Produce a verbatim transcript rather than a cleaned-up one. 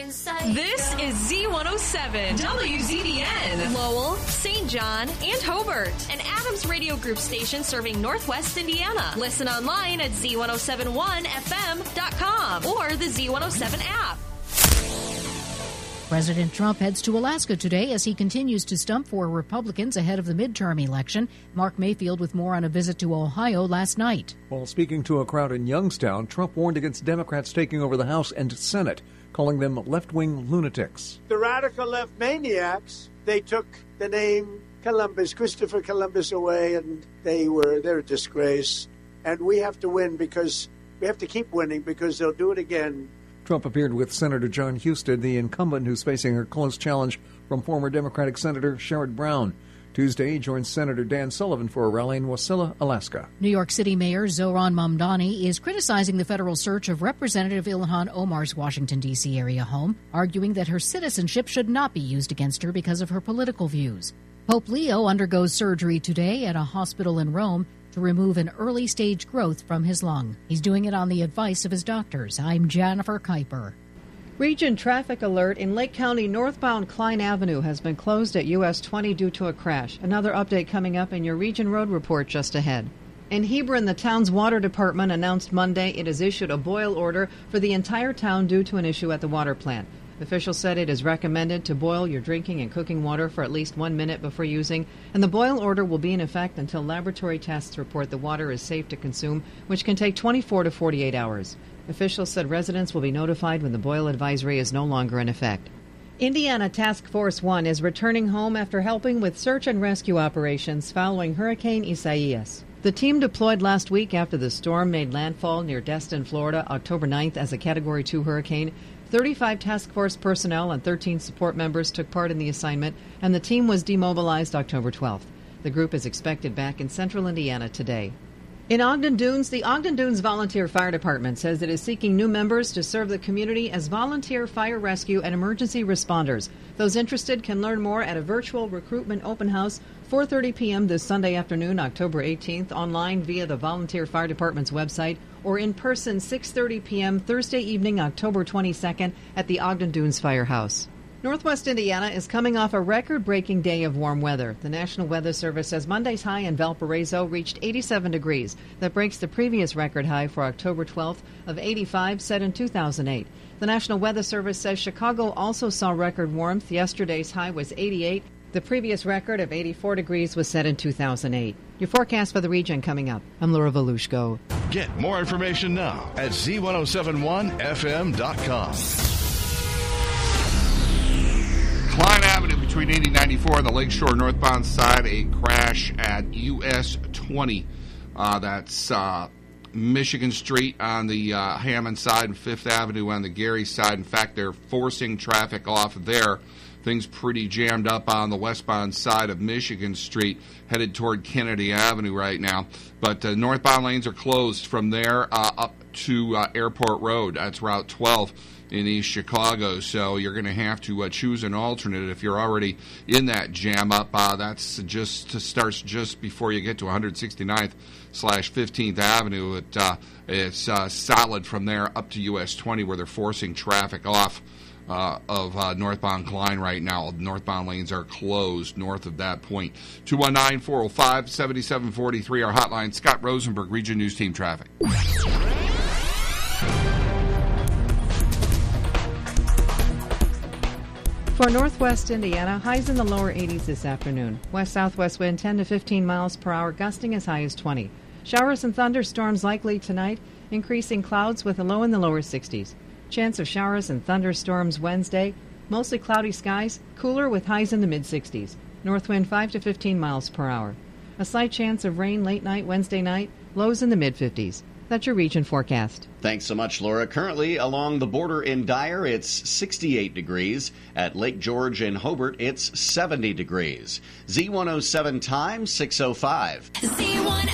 This is Z one oh seven, W Z D N, Lowell, Saint John, and Hobart, an Adams Radio Group station serving Northwest Indiana. Listen online at Z one oh seven one F M dot com or the Z one oh seven app. President Trump heads to Alaska today as he continues to stump for Republicans ahead of the midterm election. Mark Mayfield with more on a visit to Ohio last night. While speaking to a crowd in Youngstown, Trump warned against Democrats taking over the House and Senate, calling them left-wing lunatics. The radical left maniacs, they took the name Columbus, Christopher Columbus away, and they were, they're a disgrace. And we have to win because, we have to keep winning because they'll do it again. Trump appeared with Senator John Husted, the incumbent who's facing a close challenge from former Democratic Senator Sherrod Brown. Tuesday, he joined Senator Dan Sullivan for a rally in Wasilla, Alaska. New York City Mayor Zohran Mamdani is criticizing the federal search of Representative Ilhan Omar's Washington, D C area home, arguing that her citizenship should not be used against her because of her political views. Pope Leo undergoes surgery today at a hospital in Rome to remove an early-stage growth from his lung. He's doing it on the advice of his doctors. I'm Jennifer Kuiper. Region traffic alert in Lake County northbound Klein Avenue has been closed at U S twenty due to a crash. Another update coming up in your Region Road Report just ahead. In Hebron, the town's water department announced Monday it has issued a boil order for the entire town due to an issue at the water plant. Officials said it is recommended to boil your drinking and cooking water for at least one minute before using, and the boil order will be in effect until laboratory tests report the water is safe to consume, which can take twenty-four to forty-eight hours. Officials said residents will be notified when the boil advisory is no longer in effect. Indiana Task Force One is returning home after helping with search and rescue operations following Hurricane Isaias. The team deployed last week after the storm made landfall near Destin, Florida, October ninth as a Category two hurricane. thirty-five task force personnel and thirteen support members took part in the assignment, and the team was demobilized October twelfth. The group is expected back in central Indiana today. In Ogden Dunes, the Ogden Dunes Volunteer Fire Department says it is seeking new members to serve the community as volunteer fire rescue and emergency responders. Those interested can learn more at a virtual recruitment open house, four thirty p.m. this Sunday afternoon, October eighteenth, online via the Volunteer Fire Department's website, or in person six thirty p.m. Thursday evening, October twenty-second, at the Ogden Dunes Firehouse. Northwest Indiana is coming off a record-breaking day of warm weather. The National Weather Service says Monday's high in Valparaiso reached eighty-seven degrees. That breaks the previous record high for October twelfth of eighty-five, set in two thousand eight. The National Weather Service says Chicago also saw record warmth. Yesterday's high was eighty-eight. The previous record of eighty-four degrees was set in two thousand eight. Your forecast for the region coming up. I'm Laura Volushko. Get more information now at Z ten seventy-one F M dot com. Klein Avenue between eighty ninety-four and the Lakeshore northbound side, a crash at U S twenty. Uh, that's uh, Michigan Street on the uh, Hammond side and Fifth Avenue on the Gary side. In fact, they're forcing traffic off there. Things pretty jammed up on the westbound side of Michigan Street, headed toward Kennedy Avenue right now. But uh, northbound lanes are closed from there uh, up to uh, Airport Road. That's Route twelve in East Chicago. So you're going to have to uh, choose an alternate if you're already in that jam up. Uh, that's just starts just before you get to one sixty-ninth slash fifteenth Avenue. It, uh, it's uh, solid from there up to U S twenty, where they're forcing traffic off Uh, of uh, northbound Klein right now. Northbound lanes are closed north of that point. two one nine, four oh five, seven seven four three, our hotline. Scott Rosenberg, Region News Team Traffic. For northwest Indiana, highs in the lower eighties this afternoon. West-southwest wind ten to fifteen miles per hour, gusting as high as twenty. Showers and thunderstorms likely tonight, increasing clouds with a low in the lower sixties. Chance of showers and thunderstorms Wednesday. Mostly cloudy skies, cooler with highs in the mid-sixties. North wind five to fifteen miles per hour. A slight chance of rain late night Wednesday night, lows in the mid-fifties. That's your region forecast. Thanks so much, Laura. Currently, along the border in Dyer, it's sixty-eight degrees. At Lake George in Hobart, it's seventy degrees. Z one oh seven time, six oh five. Z one